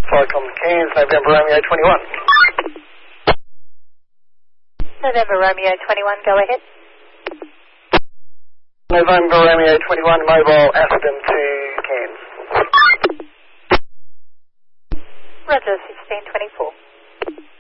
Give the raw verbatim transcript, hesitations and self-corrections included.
Flycom Cairns, November Romeo twenty-one. November Romeo twenty-one, go ahead. November Romeo twenty-one, mobile Aston to Cairns. Roger, sixteen twenty-four.